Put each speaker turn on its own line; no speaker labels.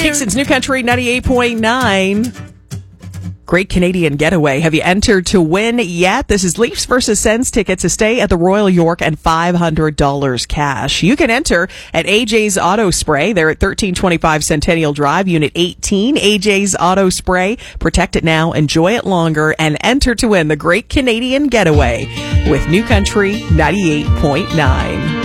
Thanks. It's New Country 98.9. Great Canadian Getaway. Have you entered to win yet? This is Leafs versus Sens tickets to stay at the Royal York and $500 cash. You can enter at AJ's Auto Spray. They're at 1325 Centennial Drive, Unit 18. AJ's Auto Spray. Protect it now, enjoy it longer, and enter to win the Great Canadian Getaway with New Country 98.9.